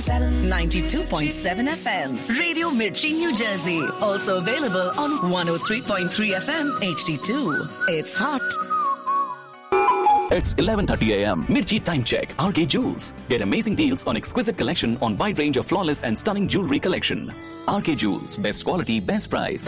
92.7 FM. Radio Mirchi, New Jersey. Also available on 103.3 FM HD2. It's hot. It's 11:30 a.m. Mirchi Time Check. RK Jewels. Get amazing deals on exquisite collection on wide range of flawless and stunning jewelry collection. RK Jewels. Best quality, best price.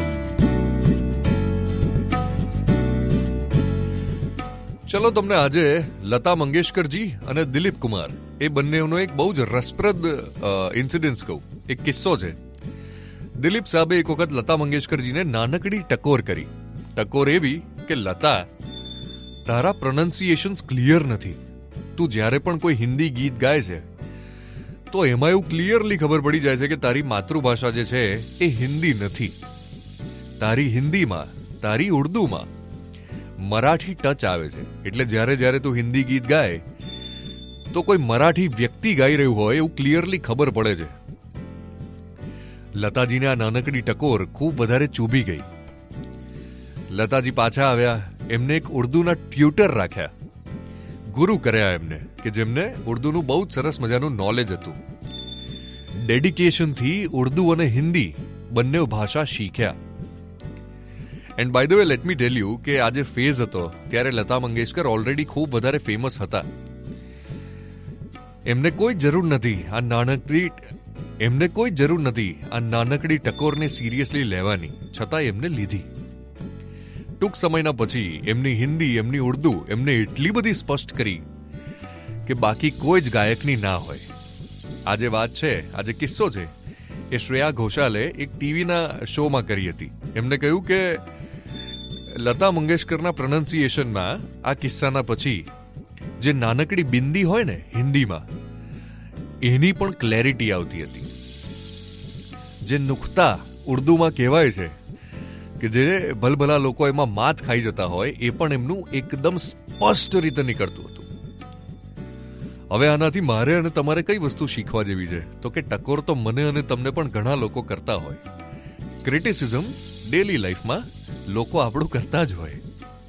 ચલો તમને આજે લતા મંગેશકરજી અને દિલીપ કુમાર એ બંનેનો એક બહુ જ રસપ્રદ incidence કહું. એક કિસ્સો છે. દિલીપ સાહેબે એક વખત લતા મંગેશકરજીને નાનકડી ટકોર કરી. ટકોર એવી કે લતા, તારા પ્રોનન્સિએશન્સ ક્લિયર નથી. તું જ્યારે પણ કોઈ હિન્દી ગીત ગાય છે તો એમાં એવું ક્લિયરલી ખબર પડી જાય છે કે તારી માતૃભાષા જે છે એ હિન્દી નથી. તારી હિન્દીમાં, તારી ઉર્દુમાં મરાઠી ટચ આવે છે. એટલે જ્યારે તું હિન્દી ગીત ગાય તો કોઈ મરાઠી વ્યક્તિ ગાઈ રહ્યું હોય એવું ક્લિયરલી ખબર પડે છે. લતાજીને આ નાનકડી ટકોર ખૂબ વધારે ચૂભી ગઈ. લતાજી પાછા આવ્યા. એમને એક ઉર્દુના ટ્યુટર રાખ્યા, ગુરુ કર્યા એમને, કે જેમને ઉર્દુનું બહુ જ સરસ મજાનું નોલેજ હતું. ડેડિકેશનથી ઉર્દુ અને હિન્દી બંને ભાષા શીખ્યા. And by the way let me tell you કે આ જે ફેઝ હતો ત્યારે લતા મંગેશકર ઓલરેડી ખૂબ વધારે ફેમસ હતા. એમને કોઈ જરૂર નથી આ નાનકડી ટકોરને સિરિયસલી લેવાની, છતાં એમને લીધી. ટૂંક સમયના પછી એમની હિન્દી, એમની ઉર્દુ એમને એટલી બધી સ્પષ્ટ કરી કે બાકી કોઈ જ ગાયકની ના હોય. આ જે વાત છે, આ જે કિસ્સો છે, એ શ્રેયા ઘોષાલે એક ટીવીના શોમાં કરી હતી. એમને કહ્યું કે લતા મંગેશકરના પ્રોનન્સિએશનમાં આ કિસ્સાના પછી જે નાનકડી બિંદી હોય ને હિન્દીમાં, એની પણ ક્લેરિટી આવતી હતી. જે નુક્તા ઉર્દુમાં કહેવાય છે કે જે ભલભલા લોકો એમાં માત ખાઈ જતા હોય, એ પણ એમનું એકદમ સ્પષ્ટ રીતે નીકળતું હતું. હવે આનાથી મારે અને તમારે કઈ વસ્તુ શીખવા જેવી છે? તો કે ટકોર તો મને અને તમને પણ ઘણા લોકો કરતા હોય. ક્રિટિસિઝમ ડેલી લાઈફમાં લોકો આપણું કરતા જ હોય.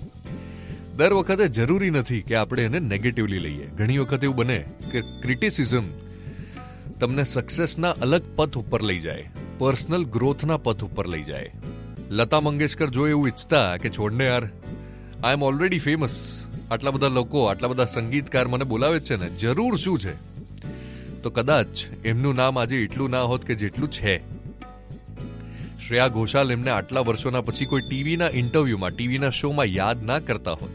દર વખતે જરૂરી નથી કે આપણે એને નેગેટિવલી લઈએ. ઘણી વખત એવું બને કે ક્રિટિસિઝમ તમને સક્સેસના અલગ પથ ઉપર લઈ જાય, પર્સનલ ગ્રોથના પથ ઉપર લઈ જાય. લતા મંગેશકર જો એવું ઈચ્છતા કે છોડને યાર, આઈ એમ ઓલરેડી ફેમસ, આટલા બધા લોકો, આટલા બધા સંગીતકાર મને બોલાવે છે ને, જરૂર શું છે, તો કદાચ એમનું નામ આજે એટલું ના હોત કે જેટલું છે. શ્રેયા ઘોષાલ એમને આટલા વર્ષોના પછી કોઈ ટીવીના ઇન્ટરવ્યુમાં, ટીવીના શોમાં યાદ ના કરતા હોત.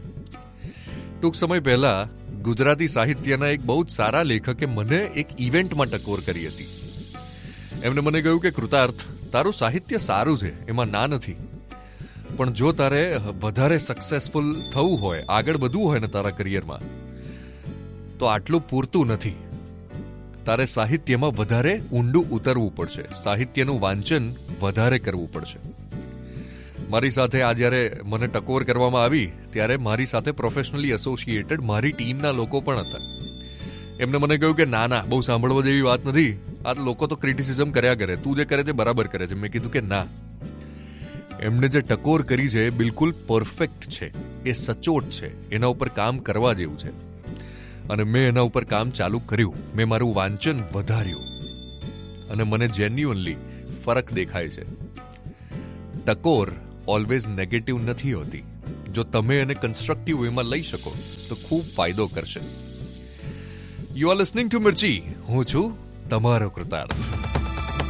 ટૂંક સમય પહેલા ગુજરાતી સાહિત્યના એક બહુ જ સારા લેખકે મને એક ઇવેન્ટમાં ટકોર કરી હતી. એમને મને કહ્યું કે કૃતાર્થ, તારું સાહિત્ય સારું છે, એમાં ના નથી, પણ જો તારે વધારે સક્સેસફુલ થવું હોય, આગળ વધવું હોય ને તારા કરિયરમાં, તો આટલું પૂરતું નથી. તારે સાહિત્યમાં વધારે ઊંડું ઉતરવું પડશે, સાહિત્યનું વાંચન વધારે કરવું પડશે. મારી સાથે આ જ્યારે મને ટકોર કરવામાં આવી ત્યારે મારી સાથે પ્રોફેશનલી એસોસિએટેડ મારી ટીમના લોકો પણ હતા. એમને મને કહ્યું કે ના, બહુ સાંભળવા જેવી વાત નથી, આ લોકો તો ક્રિટિસિઝમ કર્યા કરે, તું જે કરે છે બરાબર કરે છે. મેં કીધું કે ના, એમને જે ટકોર કરી છે બિલકુલ પરફેક્ટ છે, એ સચોટ છે, એના ઉપર કામ કરવા જેવું છે. અને મેં એના ઉપર કામ ચાલુ કર્યું, મેં મારું વાંચન વધાર્યું અને મને જેન્યુઅનલી ફરક દેખાય છે. ટકોર ઓલવેઝ નેગેટિવ નથી હોતી. જો તમે એને કન્સ્ટ્રક્ટિવ વેમાં લઈ શકો તો ખૂબ ફાયદો કરશે. યુ આર લિસનિંગ ટુ મિર્ચી. હું છું તમારો કૃતાર્થ.